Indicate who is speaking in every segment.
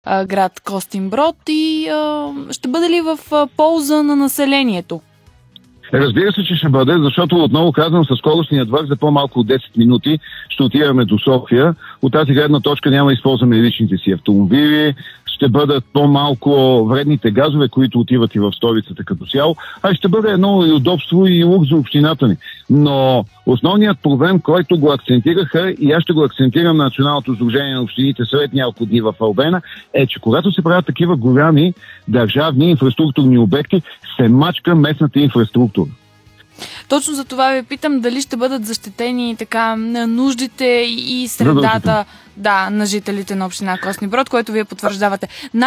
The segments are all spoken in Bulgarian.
Speaker 1: град Костинброд и ще бъде ли в полза на населението?
Speaker 2: Разбира се, че ще бъде, защото отново казвам, с скоростният влак за по-малко от 10 минути ще отиваме до София. От тази гледна точка няма да използваме личните си автомобили, ще бъдат по-малко вредните газове, които отиват и в столицата като цяло, а ще бъде едно и удобство и лук за общината ни. Но основният проблем, който го акцентираха, и аз ще го акцентирам на Националното сдружение на общините след няколко дни в Албена, е, че когато се правят такива голями държавни инфраструктурни обекти, се мачка местната инфраструктура.
Speaker 1: Точно за това ви питам дали ще бъдат защитени така нуждите и средата на жителите на община Костинброд, което вие потвърждавате.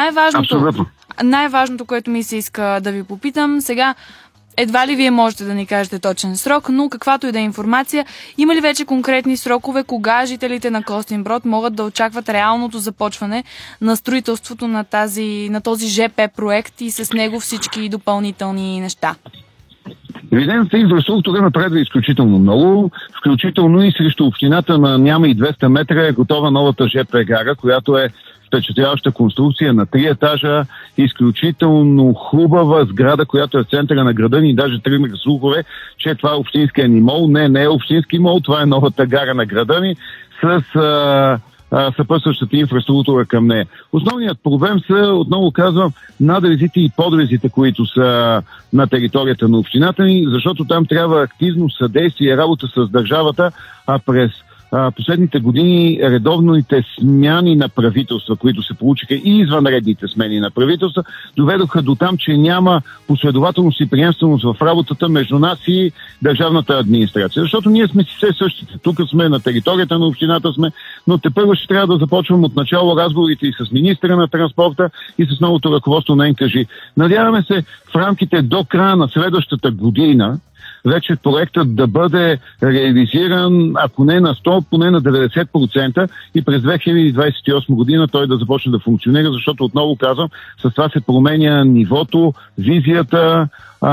Speaker 1: Най-важното, което ми се иска да ви попитам сега, едва ли вие можете да ни кажете точен срок, но каквато и да е информация, има ли вече конкретни срокове, кога жителите на Костинброд могат да очакват реалното започване на строителството на този ЖП проект и с него всички допълнителни неща?
Speaker 2: Видената инфраструктура напредва изключително много, включително и срещу общината на няма и 200 метра е готова новата ЖП гара, която е впечатляваща конструкция на 3 етажа, изключително хубава сграда, която е в центъра на града ни, даже тръгнаха слухове, че това е общинския ни мол. Не е общински мол, това е новата гара на града ни с съпътстващата инфраструктура към нея. Основният проблем са, отново казвам, надрезите и подрезите, които са на територията на общината ни, защото там трябва активно съдействие, работа с държавата, а през последните години редовните смяни на правителства, които се получиха и извънредните смени на правителства, доведоха до там, че няма последователност и приемственост в работата между нас и държавната администрация. Защото ние сме си все същите. Тук сме на територията на общината сме, но тепърва ще трябва да започвам от начало разговорите и с министъра на транспорта и с новото ръководство на НКЖИ. Надяваме се в рамките до края на следващата година вече проектът да бъде реализиран, ако не на 100, поне на 90% и през 2028 година той да започне да функционира, защото отново казвам, с това се променя нивото, визията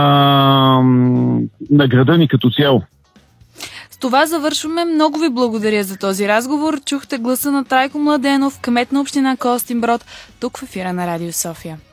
Speaker 2: на града ни като цяло.
Speaker 1: С това завършваме. Много ви благодаря за този разговор. Чухте гласа на Трайко Младенов, кмет на община Костинброд, тук в ефира на Радио София.